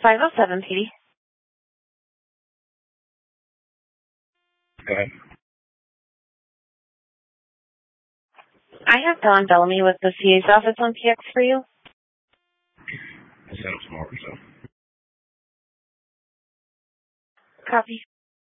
507 PD. Go ahead. I have Don Bellamy with the CA's office on PX for you. I set up some orders, so. Copy.